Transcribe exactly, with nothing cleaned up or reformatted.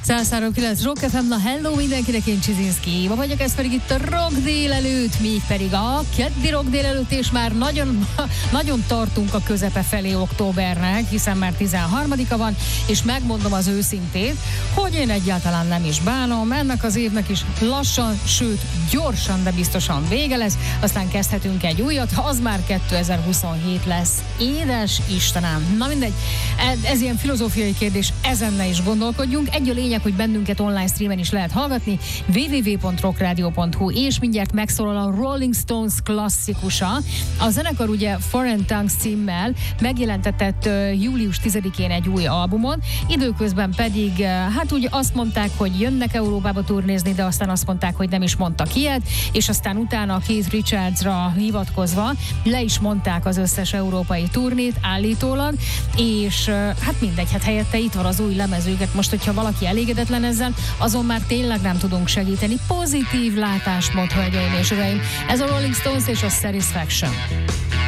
száz három kilenc Rock ef em, na hello mindenkinek, én Csizinszki Éva vagyok, ez pedig itt a Rock délelőtt, még pedig a keddi Rock délelőtt, és már nagyon, nagyon tartunk a közepe felé októbernek, hiszen már tizenharmadika van, és megmondom az őszintét, hogy én egyáltalán nem is bánom, ennek az évnek is lassan, sőt gyorsan, de biztosan vége lesz, aztán kezdhetünk egy újat, az már kétezer-huszonhét lesz. Édes Istenem! Na mindegy, ez ilyen filozófiai kérdés, ezen ne is gondolkodjunk. Egy a lényeg, hogy bennünket online streamen is lehet hallgatni, double-u double-u double-u pont rock radio pont hu, és mindjárt megszólal a Rolling Stones klasszikusa. A zenekar ugye Foreign Tongues címmel megjelentetett uh, július tizedikén egy új albumon, időközben pedig uh, hát úgy azt mondták, hogy jönnek Európába turnézni, de aztán azt mondták, hogy nem is mondtak ilyet, és aztán utána a Keith Richardsra hivatkozva le is mondták az összes európai turnét állítólag, és uh, hát mindegy, hát helyette itt van az új lemezőket. Most, hogyha valaki elégedetlen ezzel, azon már tényleg nem tudunk segíteni. Pozitív látásmód, hölgyeim és uraim. Ez a Rolling Stones és a Satisfaction.